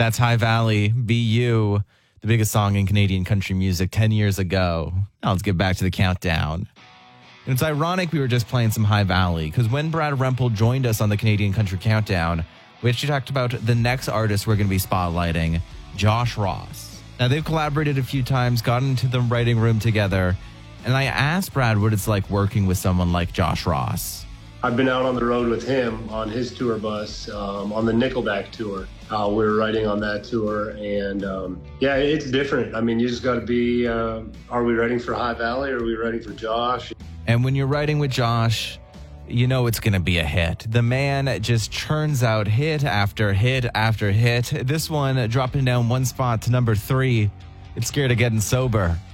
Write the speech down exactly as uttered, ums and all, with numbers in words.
That's High Valley, Be You, the biggest song in Canadian country music ten years ago. Now let's get back to the countdown. And it's ironic we were just playing some High Valley because when Brad Rempel joined us on the Canadian Country Countdown, we actually talked about the next artist we're going to be spotlighting, Josh Ross. Now, they've collaborated a few times, got into the writing room together, and I asked Brad what it's like working with someone like Josh Ross. I've been out on the road with him on his tour bus, um, on the Nickelback tour. Uh, we were writing on that tour, and um, yeah, it's different. I mean, you just got to be, uh, are we writing for High Valley or are we writing for Josh? And when you're writing with Josh, you know it's going to be a hit. The man just churns out hit after hit after hit. This one dropping down one spot to number three. It's Scared of Getting Sober.